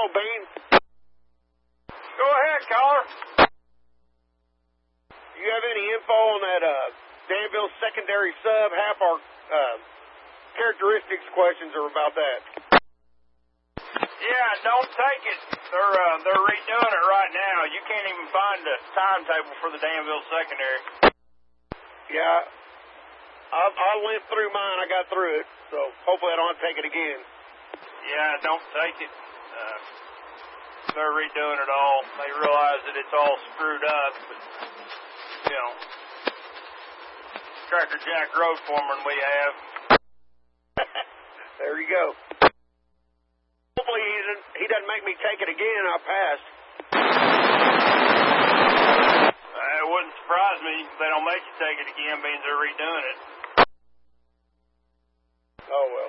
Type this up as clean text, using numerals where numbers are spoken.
Hello, Bean. Go ahead, caller. Do you have any info on that Danville secondary sub? Half our characteristics questions are about that. Yeah, don't take it. They're redoing it right now. You can't even find a timetable for the Danville secondary. Yeah, I went through mine. I got through it, so hopefully I don't have to take it again. Yeah, don't take it. They're redoing it all. They realize that it's all screwed up, but, you know, Cracker Jack road foreman we have. There you go. Hopefully he doesn't make me take it again. I passed. It wouldn't surprise me if they don't make you take it again, means they're redoing it. Oh, well.